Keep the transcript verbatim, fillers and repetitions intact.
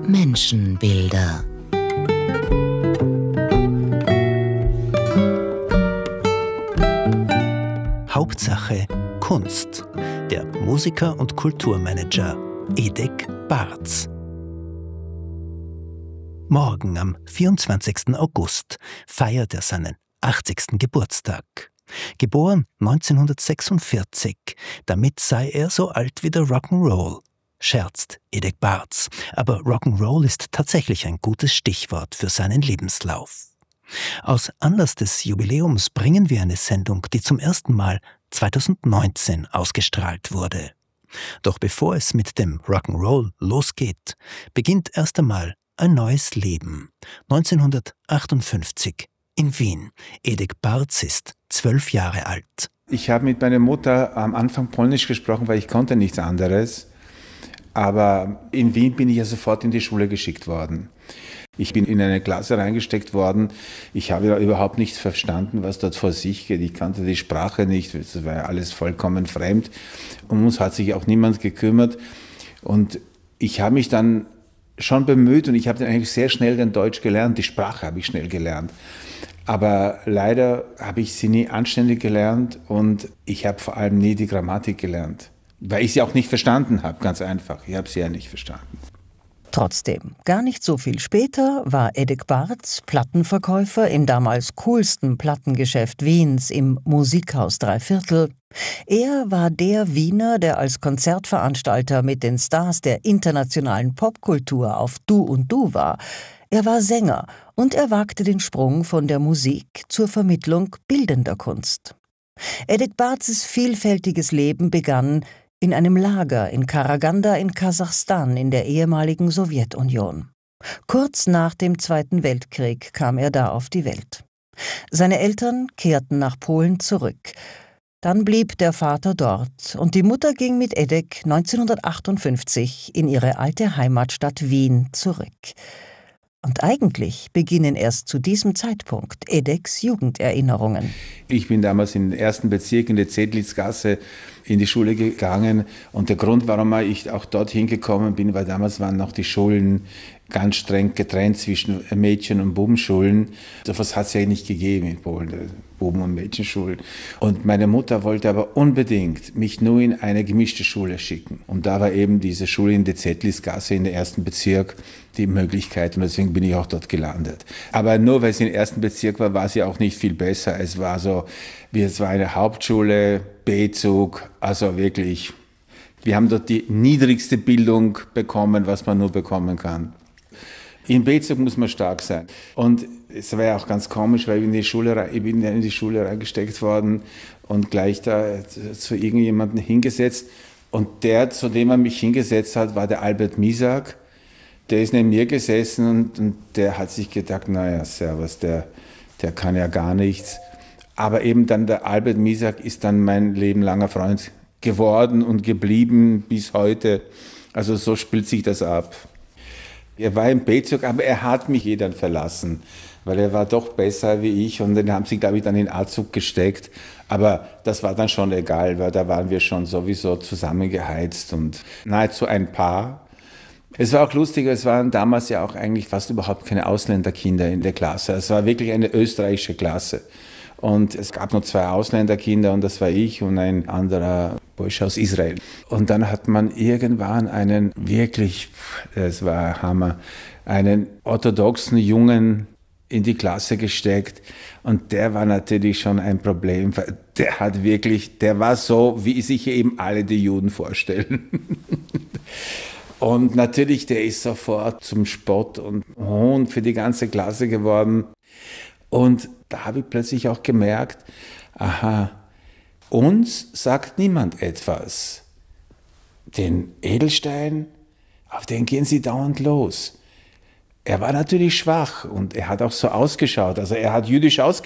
Menschenbilder. Hauptsache Kunst. Der Musiker und Kulturmanager Edek Bartz. Morgen am vierundzwanzigsten August feiert er seinen achtzigsten Geburtstag. Geboren neunzehnhundertsechsundvierzig, damit sei er so alt wie der Rock'n'Roll, scherzt Edek Bartz. Aber Rock'n'Roll ist tatsächlich ein gutes Stichwort für seinen Lebenslauf. Aus Anlass des Jubiläums bringen wir eine Sendung, die zum ersten Mal zweitausendneunzehn ausgestrahlt wurde. Doch bevor es mit dem Rock'n'Roll losgeht, beginnt erst einmal ein neues Leben. neunzehnhundertachtundfünfzig in Wien. Edek Bartz ist zwölf Jahre alt. Ich habe mit meiner Mutter am Anfang Polnisch gesprochen, weil ich konnte nichts anderes. Aber in Wien bin ich ja sofort in die Schule geschickt worden. Ich bin in eine Klasse reingesteckt worden. Ich habe ja überhaupt nichts verstanden, was dort vor sich geht. Ich kannte die Sprache nicht. Das war ja alles vollkommen fremd. Um uns hat sich auch niemand gekümmert. Und ich habe mich dann schon bemüht und ich habe dann eigentlich sehr schnell dann Deutsch gelernt. Die Sprache habe ich schnell gelernt. Aber leider habe ich sie nie anständig gelernt und ich habe vor allem nie die Grammatik gelernt. Weil ich sie auch nicht verstanden habe, ganz einfach. Ich habe sie ja nicht verstanden. Trotzdem, gar nicht so viel später war Edek Bartz Plattenverkäufer im damals coolsten Plattengeschäft Wiens, im Musikhaus Dreiviertel. Er war der Wiener, der als Konzertveranstalter mit den Stars der internationalen Popkultur auf Du und Du war. Er war Sänger und er wagte den Sprung von der Musik zur Vermittlung bildender Kunst. Edek Bartzes vielfältiges Leben begann in einem Lager in Karaganda in Kasachstan in der ehemaligen Sowjetunion. Kurz nach dem Zweiten Weltkrieg kam er da auf die Welt. Seine Eltern kehrten nach Polen zurück. Dann blieb der Vater dort und die Mutter ging mit Edek neunzehnhundertachtundfünfzig in ihre alte Heimatstadt Wien zurück. Und eigentlich beginnen erst zu diesem Zeitpunkt Edeks Jugenderinnerungen. Ich bin damals im ersten Bezirk in der Zedlitzgasse in die Schule gegangen. Und der Grund, warum ich auch dorthin gekommen bin, weil damals waren noch die Schulen ganz streng getrennt zwischen Mädchen- und Bubenschulen. So etwas hat es ja nicht gegeben in Polen, Buben- und Mädchenschulen. Und meine Mutter wollte aber unbedingt mich nur in eine gemischte Schule schicken. Und da war eben diese Schule in der Zedlitzgasse in der ersten Bezirk die Möglichkeit. Und deswegen bin ich auch dort gelandet. Aber nur weil sie im ersten Bezirk war, war sie auch nicht viel besser. Es war so, wie es war eine Hauptschule, B-Zug, also wirklich. Wir haben dort die niedrigste Bildung bekommen, was man nur bekommen kann. In B-Zug muss man stark sein. Und es war ja auch ganz komisch, weil ich, in die Schule, ich bin in die Schule reingesteckt worden und gleich da zu irgendjemandem hingesetzt. Und der, zu dem er mich hingesetzt hat, war der Albert Misak. Der ist neben mir gesessen und, und der hat sich gedacht, naja, servus, der, der kann ja gar nichts. Aber eben dann der Albert Misak ist dann mein lebenlanger Freund geworden und geblieben bis heute. Also so spielt sich das ab. Er war im B-Zug, aber er hat mich eh dann verlassen, weil er war doch besser wie ich und den haben sie, glaube ich, dann in A-Zug gesteckt. Aber das war dann schon egal, weil da waren wir schon sowieso zusammengeheizt und nahezu ein Paar. Es war auch lustig, es waren damals ja auch eigentlich fast überhaupt keine Ausländerkinder in der Klasse. Es war wirklich eine österreichische Klasse. Und es gab nur zwei Ausländerkinder und das war ich und ein anderer Bursche aus Israel. Und dann hat man irgendwann einen wirklich, es war Hammer, einen orthodoxen Jungen in die Klasse gesteckt und der war natürlich schon ein Problem. Der hat wirklich, der war so, wie sich eben alle die Juden vorstellen. Und natürlich, der ist sofort zum Spott und Hohn für die ganze Klasse geworden. Und da habe ich plötzlich auch gemerkt, aha, uns sagt niemand etwas. Den Edelstein, auf den gehen sie dauernd los. Er war natürlich schwach und er hat auch so ausgeschaut, also er hat jüdisch ausgeschaut.